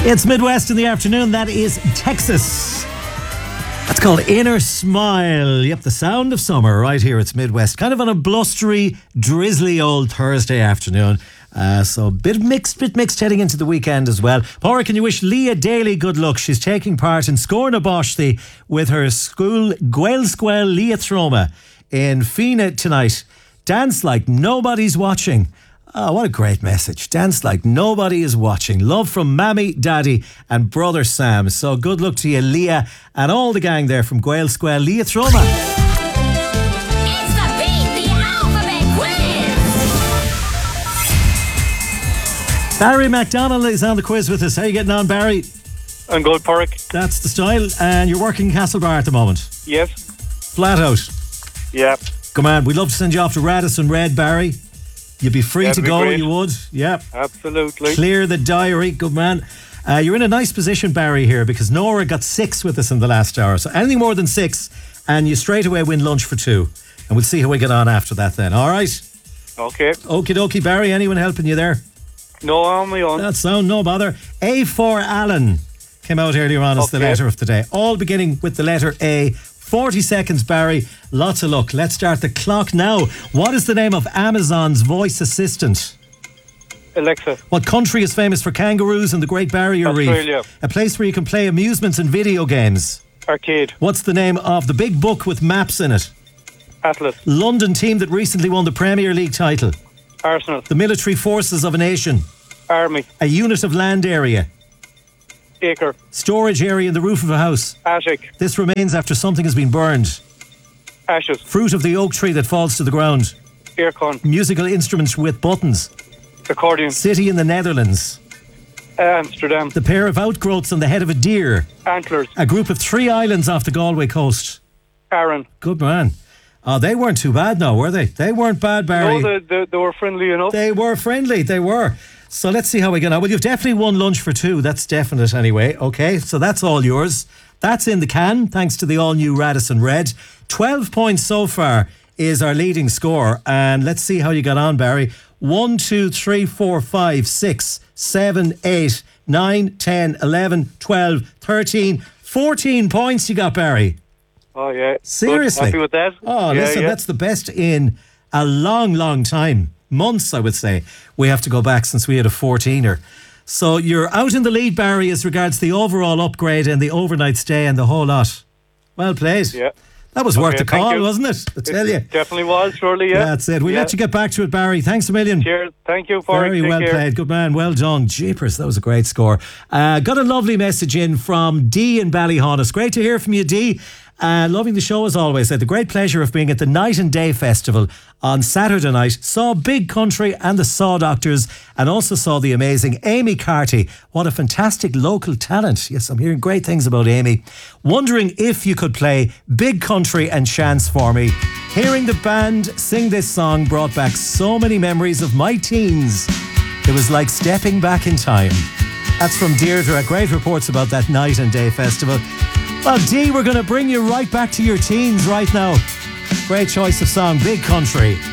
It's Midwest in the afternoon. That is Texas. That's called Inner Smile. Yep, the sound of summer right here. It's Midwest. Kind of on a blustery, drizzly old Thursday afternoon. So a bit mixed heading into the weekend as well. Paura, can you wish Leah Daly good luck? She's taking part in Scorna Boshti with her school Gaelscoil Leah Throma in Fina tonight. Dance like nobody's watching. Oh, what a great message. Dance like nobody is watching. Love from Mammy, Daddy and Brother Sam. So good luck to you, Leah, and all the gang there from Gaelscoil Leah Throma. It's the Beat the Alphabet Quiz. Barry McDonald is on the quiz with us. How are you getting on, Barry? I'm good, Porrick. That's the style. And you're working in Castlebar at the moment? Yes. Flat out? Yeah. Come on, we'd love to send you off to Radisson Red, Barry. You'd be free to go, great. you would. Yep. Absolutely. Clear the diary. Good man. You're in a nice position, Barry, here, because Nora got 6 with us in the last hour. So anything more than 6, and you straight away win lunch for 2. And we'll see how we get on after that then. All right? Okay. Okie dokie, Barry. Anyone helping you there? No, on my own. That sound, no bother. A for Alan came out earlier on as the letter of the day. All beginning with the letter A. 40 seconds, Barry. Lots of luck. Let's start the clock now. What is the name of Amazon's voice assistant? Alexa. What country is famous for kangaroos and the Great Barrier Australia. Reef? A place where you can play amusements and video games. Arcade. What's the name of the big book with maps in it? Atlas. London team that recently won the Premier League title. Arsenal. The military forces of a nation. Army. A unit of land area. Acre. Storage area in the roof of a house. Attic. This remains after something has been burned. Ashes. Fruit of the oak tree that falls to the ground. Aircon. Musical instruments with buttons. Accordion. City in the Netherlands. Amsterdam. The pair of outgrowths on the head of a deer. Antlers. A group of 3 islands off the Galway coast. Arran. Good man. Oh, they weren't too bad now, were they? They weren't bad, Barry. No, they were friendly enough. They were friendly, they were. So let's see how we get on. Well, you've definitely won lunch for 2. That's definite anyway. Okay, so that's all yours. That's in the can, thanks to the all-new Radisson Red. 12 points so far is our leading score. And let's see how you got on, Barry. 1, 2, 3, 4, 5, 6, 7, 8, 9, 10, 11, 12, 13, 14 points you got, Barry. Oh, yeah. Seriously? Good. Happy with that? Oh, listen, that's the best in a long, long time. Months, I would say. We have to go back since we had a 14er. So you're out in the lead, Barry, as regards the overall upgrade and the overnight stay and the whole lot. Well played. Yeah. That was worth the call, wasn't it? I tell you. Definitely was, surely, yeah. That's it. We'll let you get back to it, Barry. Thanks a million. Cheers. Thank you for Very well played. Good man. Well done. Jeepers, that was a great score. Got a lovely message in from Dee in Ballyhonus. Great to hear from you, Dee. Loving the show as always. Had the great pleasure of being at the Night and Day Festival on Saturday night. Saw Big Country and the Saw Doctors, and also saw the amazing Amy Carty. What a fantastic local talent. Yes, I'm hearing great things about Amy. Wondering if you could play Big Country and Chance for me. Hearing the band sing this song brought back so many memories of my teens. It was like stepping back in time. That's from Deirdre. Great reports about that Night and Day Festival. Well, Dee, we're going to bring you right back to your teens right now. Great choice of song, Big Country.